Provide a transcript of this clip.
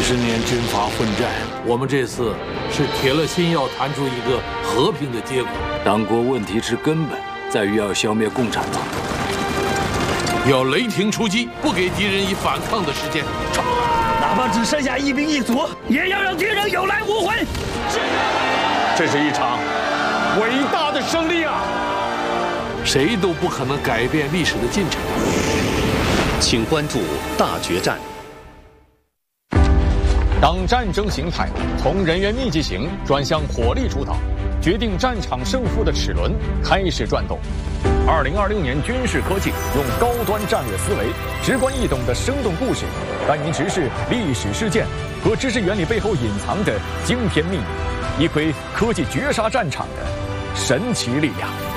70年军阀混战，我们这次是铁了心要谈出一个和平的结果。 党国问题之根本在于要消灭共产党， 要雷霆出击，不给敌人以反抗的时间。 冲啊！哪怕只剩下一兵一卒，也要让敌人有来无回。 这是一场伟大的胜利啊！ 谁都不可能改变历史的进程。 请关注大决战。 当战争形态从人员密集型转向火力主导，决定战场胜负的齿轮开始转动。2026年军事科技用高端战略思维、直观易懂的生动故事，带您直视历史事件和知识原理背后隐藏的惊天秘密，一窥科技绝杀战场的神奇力量。